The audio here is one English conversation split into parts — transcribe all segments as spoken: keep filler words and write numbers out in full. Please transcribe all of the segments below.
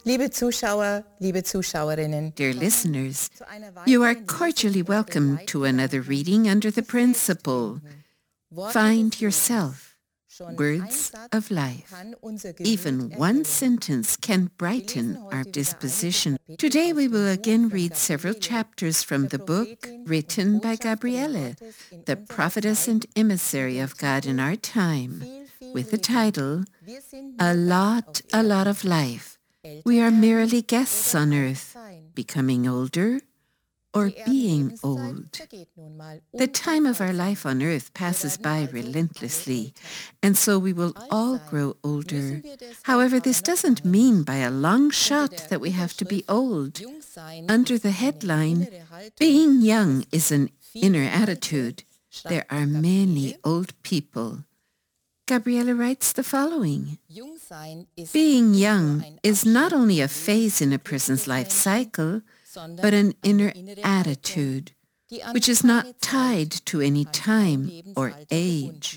Liebe Zuschauer, liebe Zuschauerinnen, Dear listeners, you are cordially welcome to another reading under the principle Find Yourself, Words of Life. Even one sentence can brighten our disposition. Today we will again read several chapters from the book written by Gabriele, the prophetess and emissary of God in our time, with the title, A Lot, a Lot of Life. We are merely guests on earth, becoming older or being old. The time of our life on earth passes by relentlessly, and so we will all grow older. However, this doesn't mean by a long shot that we have to be old. Under the headline, Being Young is an Inner Attitude, there are many old people. Gabriele writes the following. Being young is not only a phase in a person's life cycle, but an inner attitude, which is not tied to any time or age.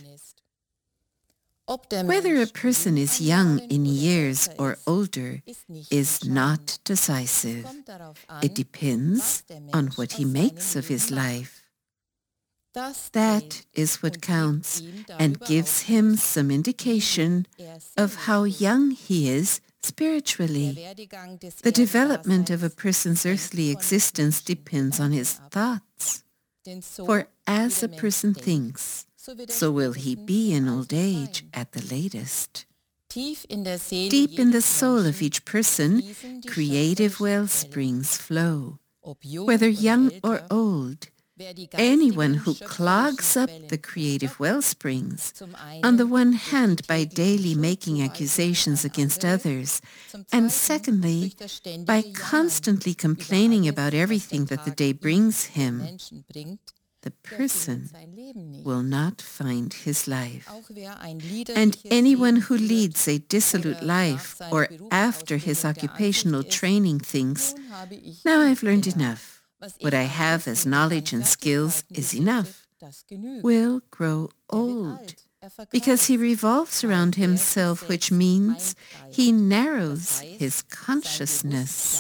Whether a person is young in years or older is not decisive. It depends on what he makes of his life. That is what counts and gives him some indication of how young he is spiritually. The development of a person's earthly existence depends on his thoughts. For as a person thinks, so will he be in old age at the latest. Deep in the soul of each person, creative well springs flow. Whether young or old, anyone who clogs up the creative wellsprings, on the one hand by daily making accusations against others, and secondly, by constantly complaining about everything that the day brings him, the person will not find his life. And anyone who leads a dissolute life or after his occupational training thinks, now I've learned enough. What I have as knowledge and skills is enough, will grow old, because he revolves around himself, which means he narrows his consciousness.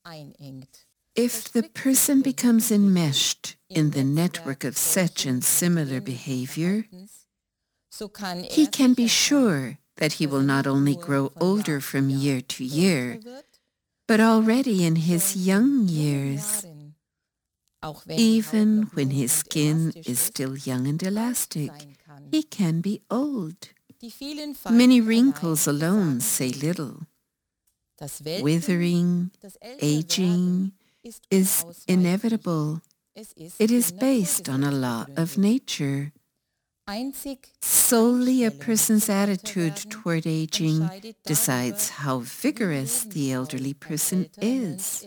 If the person becomes enmeshed in the network of such and similar behavior, he can be sure that he will not only grow older from year to year, but already in his young years, even when his skin is still young and elastic, he can be old. Many wrinkles alone say little. Withering, aging is inevitable. It is based on a law of nature. Solely a person's attitude toward aging decides how vigorous the elderly person is.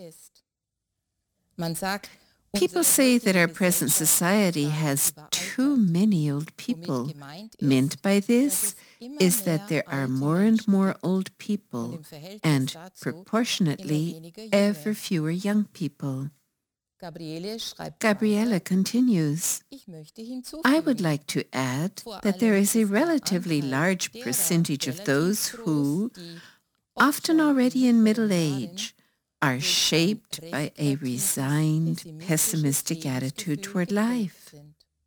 People say that our present society has too many old people. Meant by this is that there are more and more old people and, proportionately, ever fewer young people. Gabriele continues, I would like to add that there is a relatively large percentage of those who, often already in middle age, are shaped by a resigned, pessimistic attitude toward life.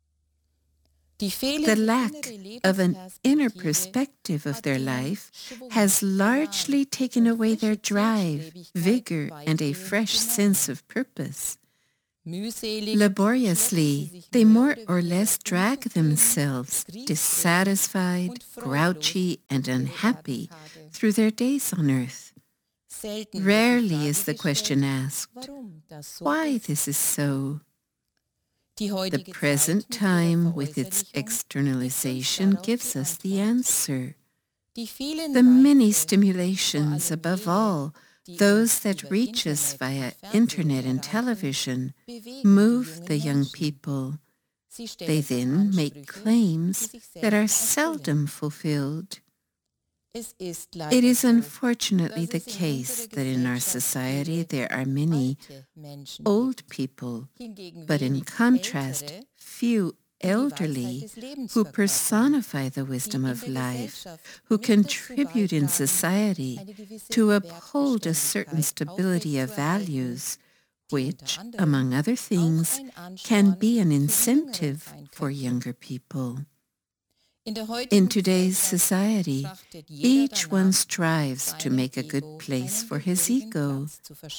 The lack of an inner perspective of their life has largely taken away their drive, vigor, and a fresh sense of purpose. Laboriously, they more or less drag themselves, dissatisfied, grouchy, and unhappy, through their days on earth. Rarely is the question asked, why this is so. The present time, with its externalization, gives us the answer. The many stimulations, above all, those that reach us via internet and television, move the young people. They then make claims that are seldom fulfilled. It is unfortunately the case that in our society there are many old people, but in contrast, few elderly who personify the wisdom of life, who contribute in society to uphold a certain stability of values, which, among other things, can be an incentive for younger people. In today's society, each one strives to make a good place for his ego,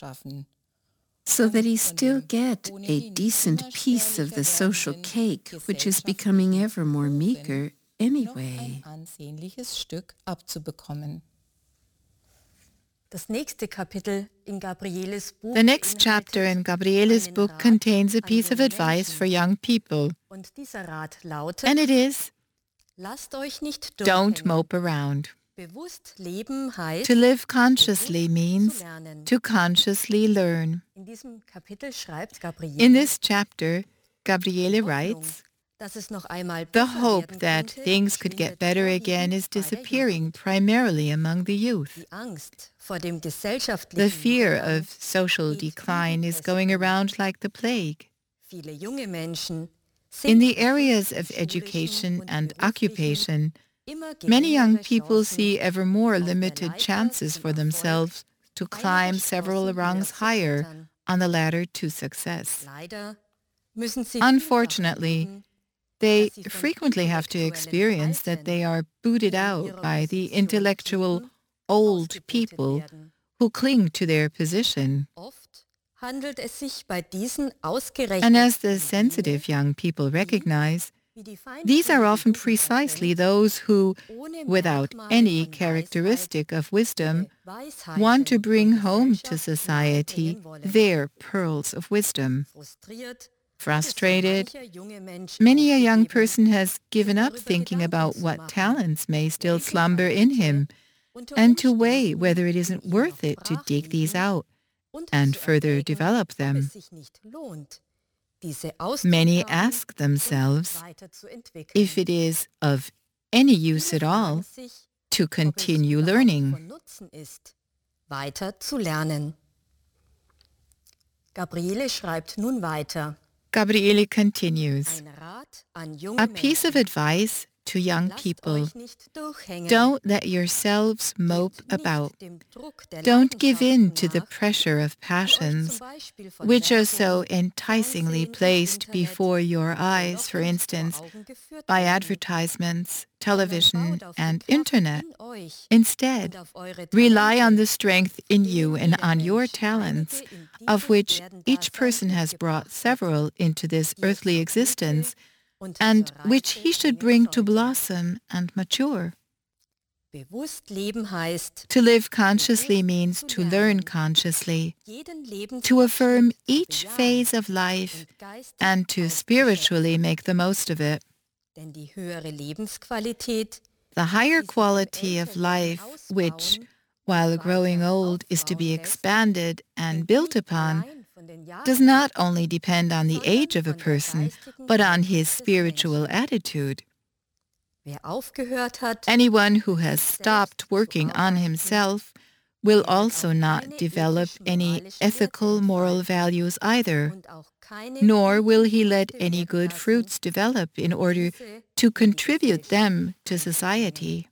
so that he still get a decent piece of the social cake, which is becoming ever more meager anyway. The next chapter in Gabrieles' book contains a piece of advice for young people, and it is, don't mope around. To live consciously means to consciously learn. In this chapter, Gabriele writes, the hope that things could get better again is disappearing primarily among the youth. The fear of social decline is going around like the plague. In the areas of education and occupation, many young people see ever more limited chances for themselves to climb several rungs higher on the ladder to success. Unfortunately, they frequently have to experience that they are booted out by the intellectual old people who cling to their position. And as the sensitive young people recognize, these are often precisely those who, without any characteristic of wisdom, want to bring home to society their pearls of wisdom. Frustrated, many a young person has given up thinking about what talents may still slumber in him, and to weigh whether it isn't worth it to dig these out and further develop them. Many ask themselves if it is of any use at all to continue learning. Gabriele continues, a piece of advice to young people: don't let yourselves mope about. Don't give in to the pressure of passions, which are so enticingly placed before your eyes, for instance, by advertisements, television, and internet. Instead, rely on the strength in you and on your talents, of which each person has brought several into this earthly existence, and which he should bring to blossom and mature. To live consciously means to learn consciously, to affirm each phase of life, and to spiritually make the most of it. The higher quality of life, which, while growing old, is to be expanded and built upon, does not only depend on the age of a person, but on his spiritual attitude. Anyone who has stopped working on himself will also not develop any ethical, moral values either, nor will he let any good fruits develop in order to contribute them to society.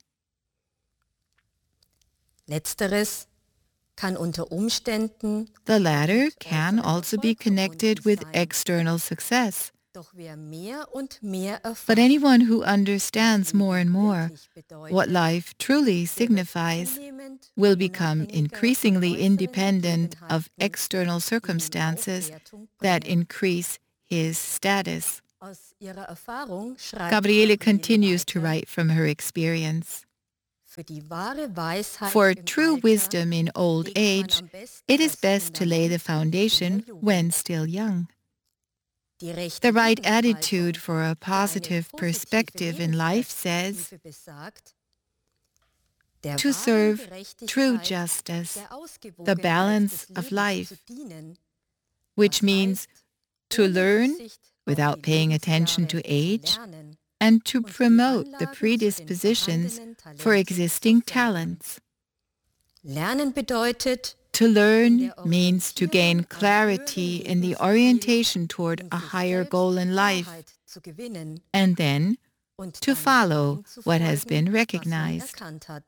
The latter can also be connected with external success. But anyone who understands more and more what life truly signifies will become increasingly independent of external circumstances that increase his status. Gabriele continues to write from her experience. For true wisdom in old age, it is best to lay the foundation when still young. The right attitude for a positive perspective in life says, to serve true justice, the balance of life, which means to learn without paying attention to age, and to promote the predispositions for existing talents. To learn means to gain clarity in the orientation toward a higher goal in life, and then to follow what has been recognized.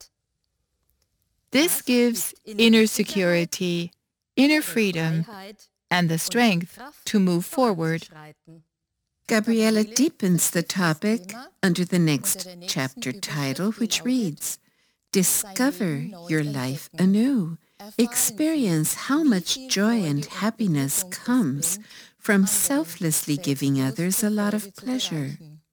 This gives inner security, inner freedom, and the strength to move forward. Gabriele deepens the topic under the next chapter title, which reads, Discover your life anew. Experience how much joy and happiness comes from selflessly giving others a lot of pleasure.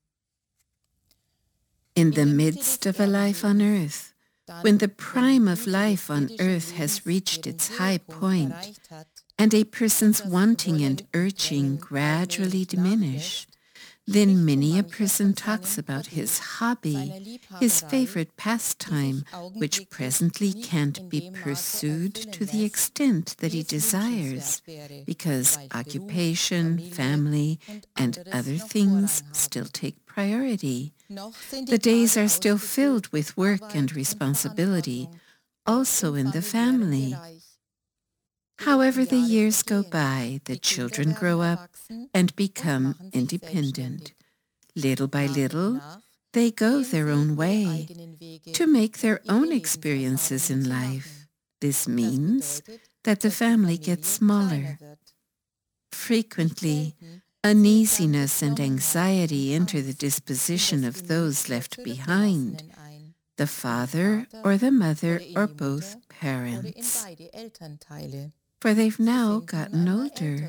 In the midst of a life on earth, when the prime of life on earth has reached its high point, and a person's wanting and urging gradually diminish, then many a person talks about his hobby, his favorite pastime, which presently can't be pursued to the extent that he desires, because occupation, family, and other things still take priority. The days are still filled with work and responsibility, also in the family. However, the years go by, the children grow up and become independent. Little by little, they go their own way to make their own experiences in life. This means that the family gets smaller. Frequently, uneasiness and anxiety enter the disposition of those left behind, the father or the mother or both parents, for they've now gotten older.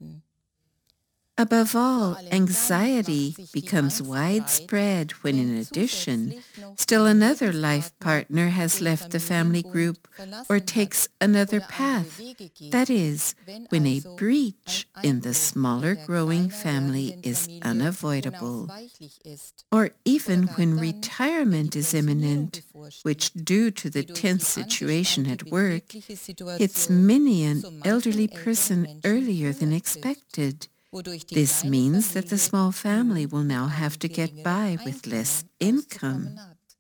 Above all, anxiety becomes widespread when, in addition, still another life partner has left the family group or takes another path. That is, when a breach in the smaller growing family is unavoidable, or even when retirement is imminent, which, due to the tense situation at work, hits many an elderly person earlier than expected. This means that the small family will now have to get by with less income.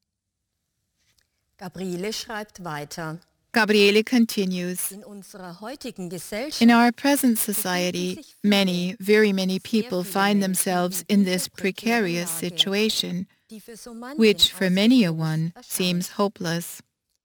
Gabriele schreibt weiter. Gabriele continues, in our present society, many, very many people find themselves in this precarious situation, which for many a one seems hopeless.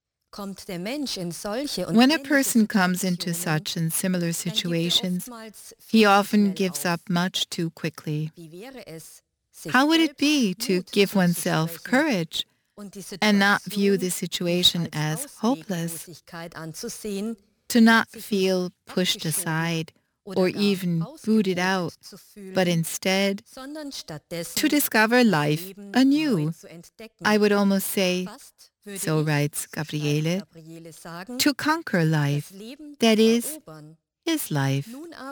When a person comes into such and similar situations, he often gives up much too quickly. How would it be to give oneself courage and not view the situation as hopeless, to not feel pushed aside or even booted out, but instead to discover life anew? I would almost say, so writes Gabriele, to conquer life, that is, his life.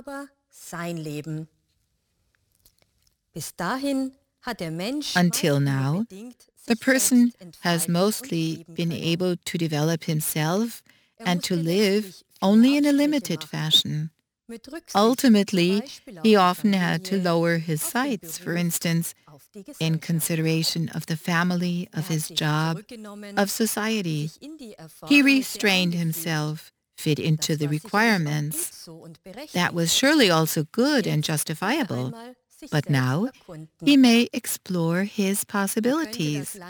Until now, the person has mostly been able to develop himself and to live only in a limited fashion. Ultimately, he often had to lower his sights, for instance, in consideration of the family, of his job, of society. He restrained himself, fit into the requirements. That was surely also good and justifiable, but now he may explore his possibilities.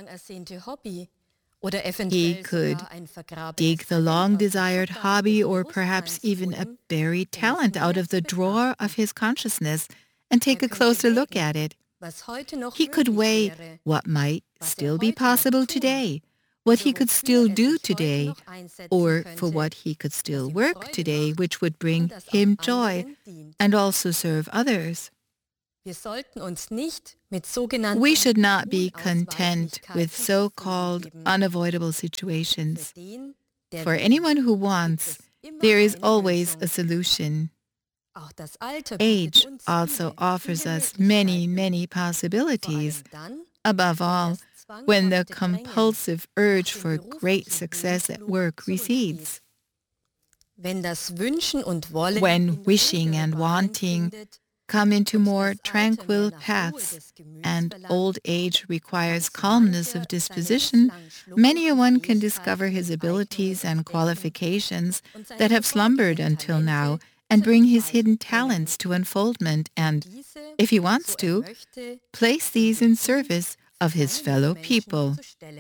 He could dig the long-desired hobby or perhaps even a buried talent out of the drawer of his consciousness and take a closer look at it. He could weigh what might still be possible today, what he could still do today, or for what he could still work today, which would bring him joy and also serve others. We should not be content with so-called unavoidable situations. For anyone who wants, there is always a solution. Age also offers us many, many possibilities, above all, when the compulsive urge for great success at work recedes. When wishing and wanting come into more tranquil paths, and old age requires calmness of disposition, many a one can discover his abilities and qualifications that have slumbered until now and bring his hidden talents to unfoldment and, if he wants to, place these in service of his fellow people.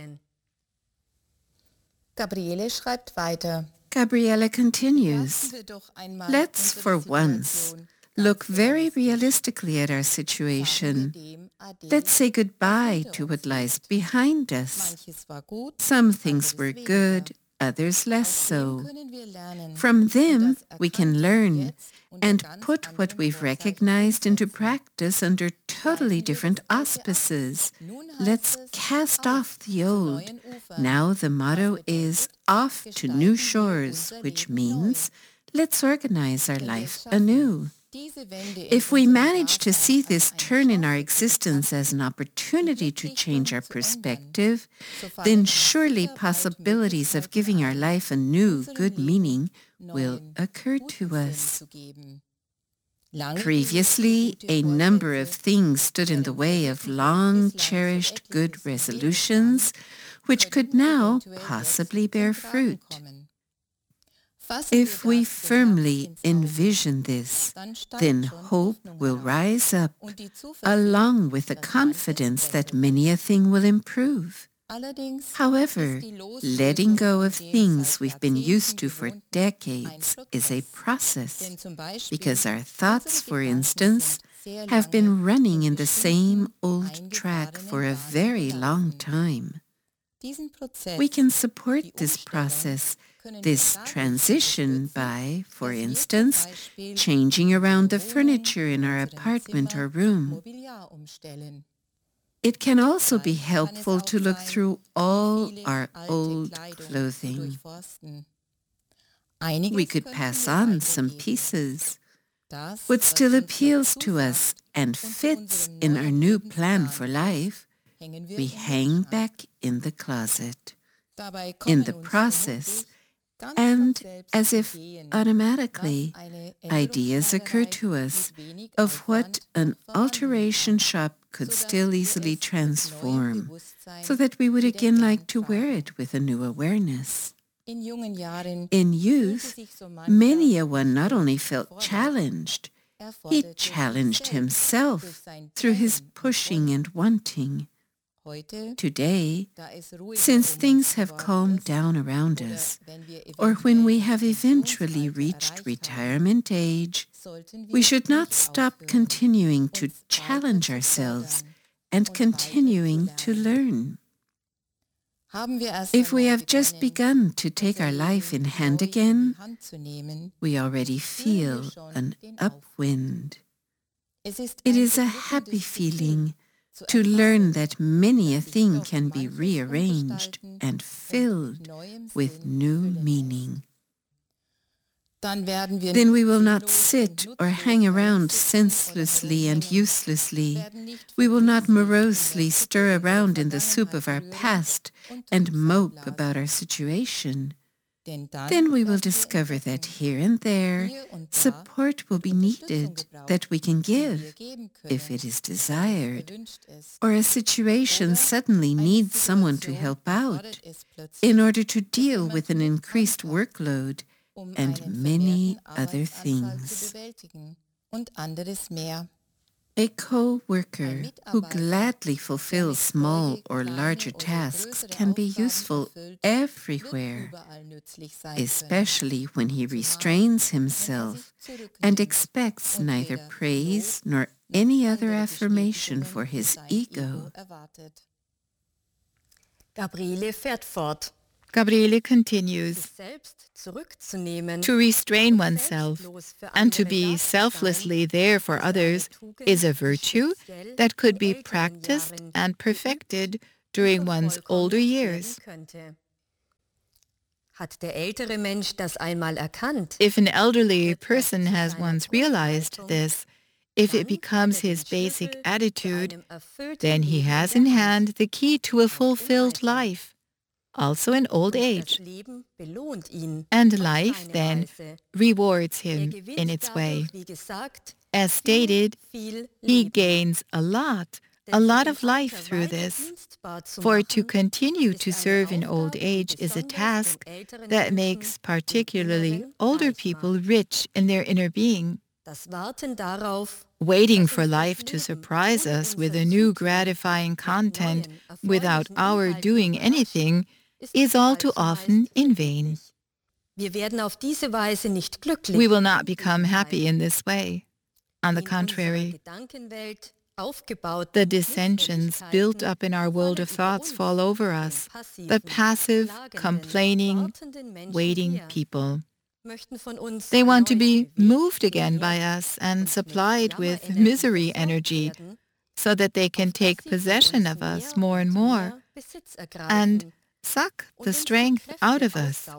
Gabriele schreibt weiter. Gabriele continues, let's for once look very realistically at our situation. Let's say goodbye to what lies behind us. Some things were good, others less so. From them we can learn and put what we've recognized into practice under totally different auspices. Let's cast off the old. Now the motto is off to new shores, which means let's organize our life anew. If we manage to see this turn in our existence as an opportunity to change our perspective, then surely possibilities of giving our life a new, good meaning will occur to us. Previously, a number of things stood in the way of long-cherished good resolutions, which could now possibly bear fruit. If we firmly envision this, then hope will rise up, along with the confidence that many a thing will improve. However, letting go of things we've been used to for decades is a process, because our thoughts, for instance, have been running in the same old track for a very long time. We can support this process, this transition by, for instance, changing around the furniture in our apartment or room. It can also be helpful to look through all our old clothing. We could pass on some pieces. What still appeals to us and fits in our new plan for life, we hang back in the closet. In the process, and as if automatically, ideas occur to us of what an alteration shop could still easily transform, so that we would again like to wear it with a new awareness. In youth, many a one not only felt challenged, he challenged himself through his pushing and wanting. Today, since things have calmed down around us, or when we have eventually reached retirement age, we should not stop continuing to challenge ourselves and continuing to learn. If we have just begun to take our life in hand again, we already feel an upwind. It is a happy feeling to learn that many a thing can be rearranged and filled with new meaning. Then we will not sit or hang around senselessly and uselessly. We will not morosely stir around in the soup of our past and mope about our situation. Then we will discover that here and there, support will be needed that we can give, if it is desired, or a situation suddenly needs someone to help out in order to deal with an increased workload and many other things. A co-worker who gladly fulfills small or larger tasks can be useful everywhere, especially when he restrains himself and expects neither praise nor any other affirmation for his ego. Gabriele fährt fort. Gabriele continues, to restrain oneself and to be selflessly there for others is a virtue that could be practiced and perfected during one's older years. If an elderly person has once realized this, if it becomes his basic attitude, then he has in hand the key to a fulfilled life, also in old age. And life then rewards him in its way. As stated, he gains a lot a lot of life through this, for to continue to serve in old age is a task that makes particularly older people rich in their inner being. Waiting for life to surprise us with a new gratifying content without our doing anything is all too often in vain. We will not become happy in this way. On the contrary, the dissensions built up in our world of thoughts fall over us, the passive, complaining, waiting people. They want to be moved again by us and supplied with misery energy so that they can take possession of us more and more and suck the strength out of us.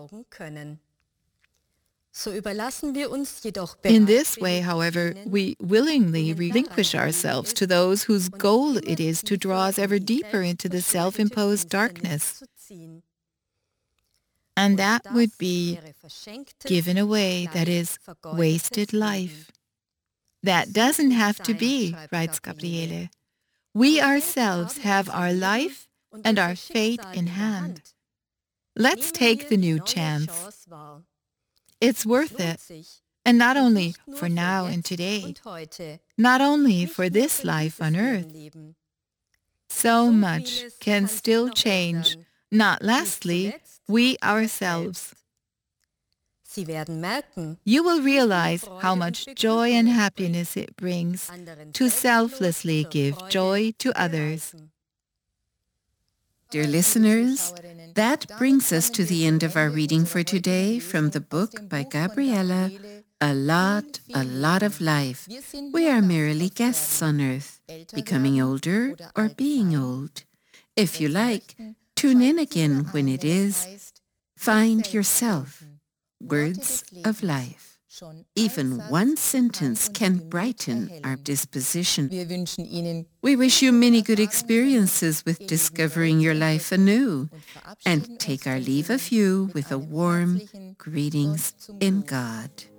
In this way, however, we willingly relinquish ourselves to those whose goal it is to draw us ever deeper into the self-imposed darkness. And that would be given away, that is, wasted life. That doesn't have to be, writes Gabriele. We ourselves have our life and our fate in hand. Let's take the new chance. It's worth it, and not only for now and today, not only for this life on earth. So much can still change, not lastly, we ourselves. You will realize how much joy and happiness it brings to selflessly give joy to others. Dear listeners, that brings us to the end of our reading for today from the book by Gabriele, A Lot, A Lot of Life. We are merely guests on earth, becoming older or being old. If you like, tune in again when it is Find Yourself, Words of Life. Even one sentence can brighten our disposition. We wish you many good experiences with discovering your life anew, and take our leave of you with a warm greetings in God.